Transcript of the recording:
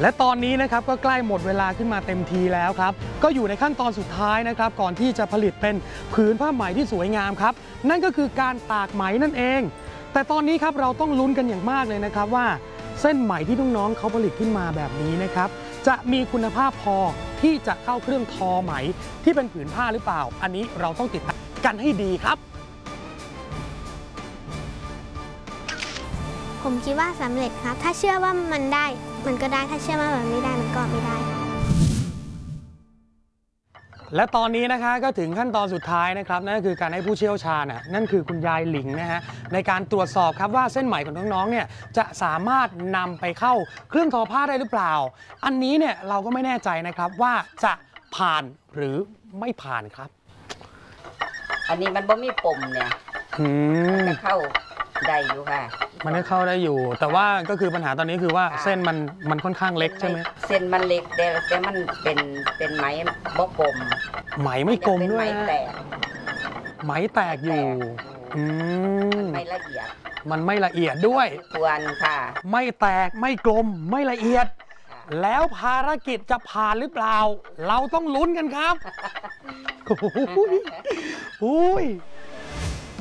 และตอนนี้นะครับก็ใกล้หมดเวลาขึ้นมาเต็มทีแล้วครับก็อยู่ในขั้นตอนสุดท้ายนะครับก่อนที่จะผลิตเป็นผืนผ้าไหมที่สวยงามครับนั่นก็คือการตากไหมนั่นเองแต่ตอนนี้ครับเราต้องลุ้นกันอย่างมากเลยนะครับว่าเส้นไหมที่น้องๆเขาผลิตขึ้นมาแบบนี้นะครับจะมีคุณภาพพอที่จะเข้าเครื่องทอไหมที่เป็นผืนผ้าหรือเปล่าอันนี้เราต้องติดตามกันให้ดีครับผมคิดว่าสำเร็จครับถ้าเชื่อว่ามันได้มันก็ได้ถ้าเชื่อว่ามันไม่ได้มันก็ไม่ได้และตอนนี้นะคะก็ถึงขั้นตอนสุดท้ายนะครับนั่นก็คือการให้ผู้เชี่ยวชาญนั่นคือคุณยายหลิงนะฮะในการตรวจสอบครับว่าเส้นไหมของน้องๆเนี่ยจะสามารถนำไปเข้าเครื่องทอผ้าได้หรือเปล่าอันนี้เนี่ยเราก็ไม่แน่ใจนะครับว่าจะผ่านหรือไม่ผ่านครับอันนี้มันบ่มีปมเนี่ยจะเข้าได้อยู่ค่ะมันก็เข้าได้อยู่แต่ว่าก็คือปัญหาตอนนี้คือว่าเส้นมันค่อนข้างเล็กใช่ไหมเส้นมันเล็กแต่มันเป็นไหมบ่กลมไหมไม่กลมด้วยไหมแตกไหมแตกอยู่ไม่ละเอียดมันไม่ละเอียดด้วยควรค่ะไม่แตกไม่กลมไม่ละเอียดแล้วภารกิจจะผ่านหรือเปล่าเราต้องลุ้นกันครับอุ้ย